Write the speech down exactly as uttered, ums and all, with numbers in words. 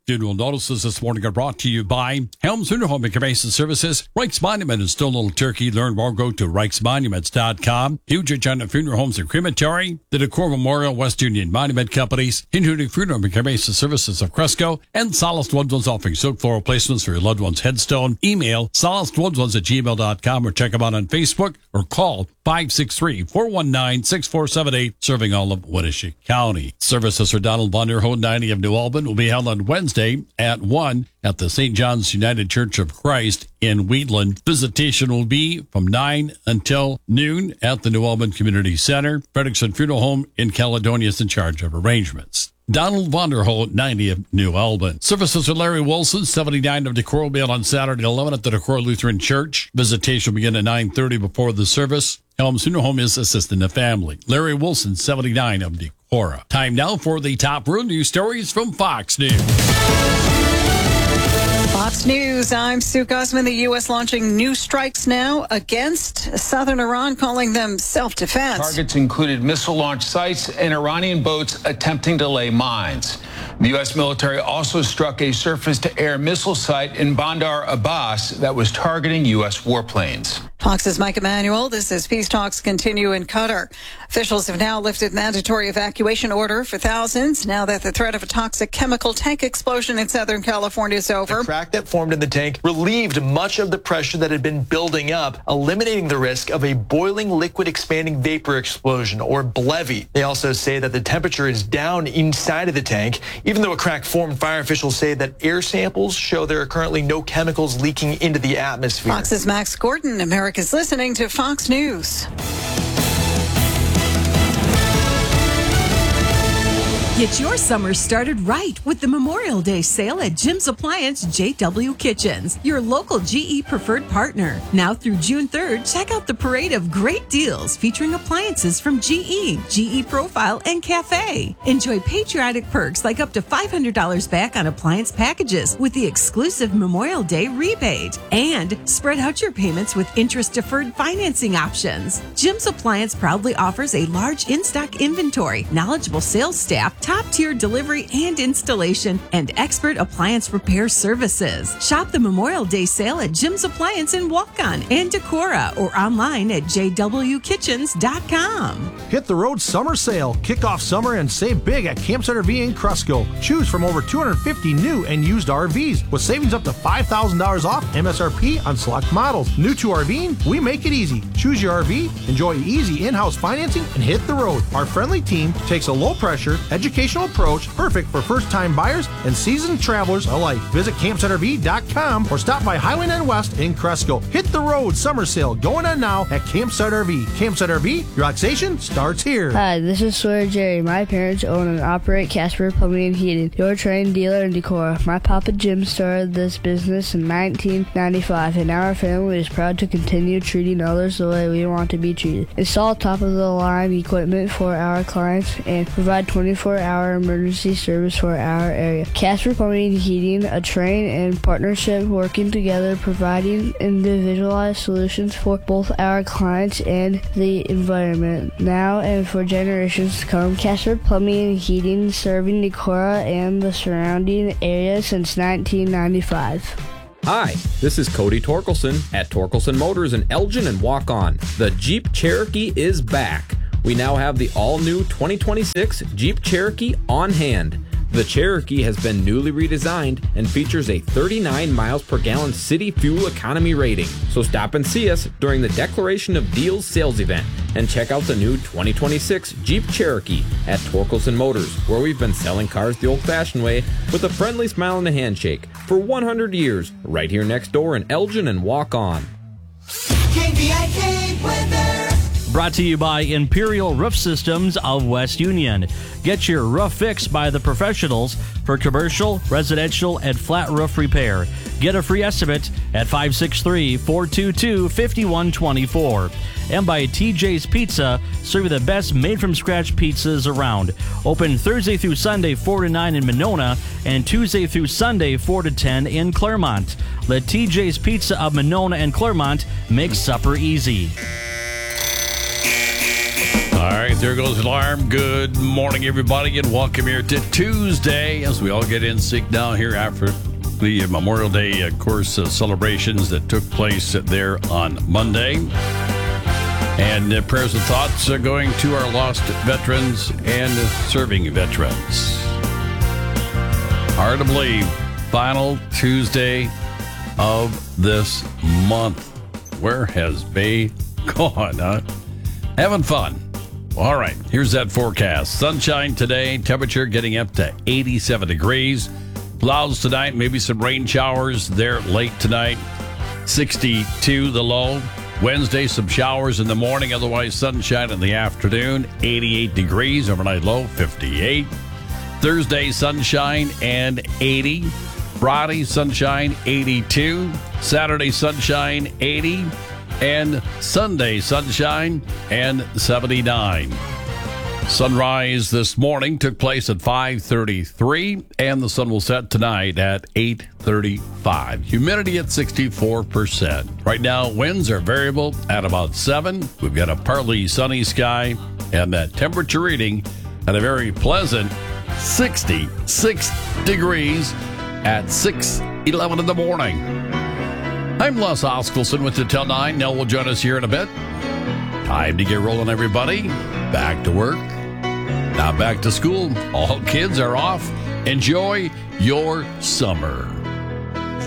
Funeral notices this morning are brought to you by Helms Funeral Home and Cremation Services, Reichs Monument in Stone Little Turkey. Learn more, go to reichs monuments dot com. Huge Giant Funeral Homes and Crematory, the Decor Memorial, West Union Monument Companies, Inhuman Funeral and Cremation Services of Cresco, and Solaced Loved Ones offering silk floral placements for your loved one's headstone. Email solaced loved ones at gmail dot com or check them out on Facebook or call five six three, four one nine, six four seven eight, serving all of Winnebago County. Services for Donald Von der Hood, ninety of New Albin, will be held on Wednesday at one at the Saint John's United Church of Christ in Wheatland. Visitation will be from nine until noon at the New Albin Community Center. Fredrickson Funeral Home in Caledonia is in charge of arrangements. Donald Von der Hood, ninety of New Albin. Services for Larry Wilson, seventy-nine of Decorah, will be held on Saturday at eleven at the Decorah Lutheran Church. Visitation will begin at nine thirty before the service. Helms Funeral Home is assisting the family. Larry Wilson, seventy-nine of Decorah. Time now for the top real news stories from Fox News. Fox News, I'm Sue Guzman. The U S launching new strikes now against southern Iran, calling them self-defense. Targets included missile launch sites and Iranian boats attempting to lay mines. The U S military also struck a surface-to-air missile site in Bandar Abbas that was targeting U S warplanes. Fox's Mike Emanuel. This is Peace Talks continue in Qatar. Officials have now lifted mandatory evacuation order for thousands now that the threat of a toxic chemical tank explosion in Southern California is over. The crack that formed in the tank relieved much of the pressure that had been building up, eliminating the risk of a boiling liquid expanding vapor explosion, or B L E V I. They also say that the temperature is down inside of the tank. Even though a crack formed, fire officials say that air samples show there are currently no chemicals leaking into the atmosphere. Fox's Max Gordon. America's listening to Fox News. Get your summer started right with the Memorial Day sale at Jim's Appliance J W Kitchens, your local G E preferred partner. Now through June third, check out the parade of great deals featuring appliances from G E, G E Profile, and Cafe. Enjoy patriotic perks like up to five hundred dollars back on appliance packages with the exclusive Memorial Day rebate. And spread out your payments with interest-deferred financing options. Jim's Appliance proudly offers a large in-stock inventory, knowledgeable sales staff, top-tier delivery and installation, and expert appliance repair services. Shop the Memorial Day sale at Jim's Appliance in Waukon and Decorah or online at j w kitchens dot com. Hit the road summer sale. Kick off summer and save big at Campsite R V in Cresco. Choose from over two hundred fifty new and used R Vs with savings up to five thousand dollars off M S R P on select models. New to RVing? We make it easy. Choose your R V, enjoy easy in-house financing, and hit the road. Our friendly team takes a low-pressure, educational approach perfect for first-time buyers and seasoned travelers alike. Visit campsite r v dot com or stop by Highway nine West in Cresco. Hit the road summer sale going on now at Campsite R V. Campsite R V, relaxation starts here. Hi, this is Sawyer Jerry. My parents own and operate Casper Plumbing and Heating, your trained dealer in Decorah. My Papa Jim started this business in nineteen ninety-five, and now our family is proud to continue treating others the way we want to be treated. Install top-of-the-line equipment for our clients and provide twenty-four hour emergency service for our area. Casper Plumbing and Heating, a train and partnership working together, providing individualized solutions for both our clients and the environment now and for generations to come. Casper Plumbing and Heating, serving Decorah and the surrounding area since nineteen ninety-five. Hi, this is Cody Torkelson at Torkelson Motors in Elgin and Waukon. The Jeep Cherokee is back. We now have the all-new twenty twenty-six Jeep Cherokee on hand. The Cherokee has been newly redesigned and features a thirty-nine miles per gallon city fuel economy rating. So stop and see us during the Declaration of Deals sales event and check out the new twenty twenty-six Jeep Cherokee at Torkelson Motors, where we've been selling cars the old-fashioned way with a friendly smile and a handshake for one hundred years, right here next door in Elgin and Waukon. K B I K weather. Brought to you by Imperial Roof Systems of West Union. Get your roof fixed by the professionals for commercial, residential, and flat roof repair. Get a free estimate at five six three, four two two, five one two four. And by T J's Pizza, serving the best made-from-scratch pizzas around. Open Thursday through Sunday, four to nine in Monona, and Tuesday through Sunday, four to ten in Claremont. Let T J's Pizza of Monona and Claremont make supper easy. All right, there goes the alarm. Good morning, everybody, and welcome here to Tuesday as we all get in sync now here after the Memorial Day, of course, uh, celebrations that took place there on Monday. And uh, prayers and thoughts are going to our lost veterans and serving veterans. Hard to believe, final Tuesday of this month. Where has May gone, huh? Having fun. All right, here's that forecast. Sunshine today, temperature getting up to eighty-seven degrees. Clouds tonight, maybe some rain showers there late tonight. sixty-two the low. Wednesday, some showers in the morning, otherwise sunshine in the afternoon. eighty-eight degrees, overnight low, fifty-eight. Thursday, sunshine and eighty. Friday, sunshine, eighty-two. Saturday, sunshine, eighty. And Sunday, sunshine and seventy-nine. Sunrise this morning took place at five thirty-three, and the sun will set tonight at eight thirty-five. Humidity at sixty-four percent. Right now, winds are variable at about seven. We've got a partly sunny sky, and that temperature reading at a very pleasant sixty-six degrees at six eleven in the morning. I'm Les Oskelson with the Till nine. Nell will join us here in a bit. Time to get rolling, everybody. Back to work. Now back to school. All kids are off. Enjoy your summer.